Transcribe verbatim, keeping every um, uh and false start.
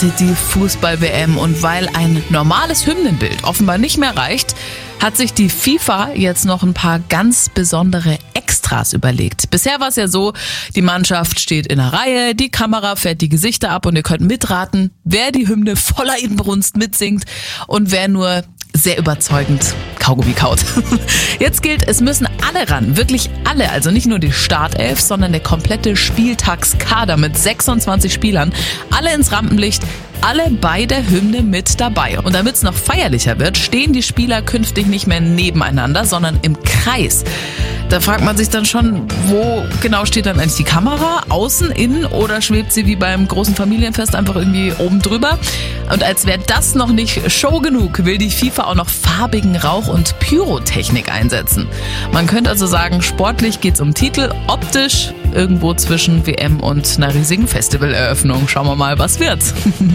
startet die Fußball-W M und weil ein normales Hymnenbild offenbar nicht mehr reicht, hat sich die FIFA jetzt noch ein paar ganz besondere Extras überlegt. Bisher war es ja so, die Mannschaft steht in einer Reihe, die Kamera fährt die Gesichter ab und ihr könnt mitraten, wer die Hymne voller Inbrunst mitsingt und wer nur sehr überzeugend Kaugummi kaut. Jetzt gilt, es müssen alle ran, wirklich alle, also nicht nur die Startelf, sondern der komplette Spieltagskader mit sechsundzwanzig Spielern, alle ins Rampenlicht, alle bei der Hymne mit dabei. Und damit es noch feierlicher wird, stehen die Spieler künftig nicht mehr nebeneinander, sondern im Kreis. Da fragt man sich dann schon, wo genau steht dann eigentlich die Kamera? Außen, innen oder schwebt sie wie beim großen Familienfest einfach irgendwie oben drüber? Und als wäre das noch nicht Show genug, will die FIFA auch noch farbigen Rauch und Pyrotechnik einsetzen. Man könnte also sagen, sportlich geht's um Titel, optisch irgendwo zwischen W M und einer riesigen Festivaleröffnung. Schauen wir mal, was wird's.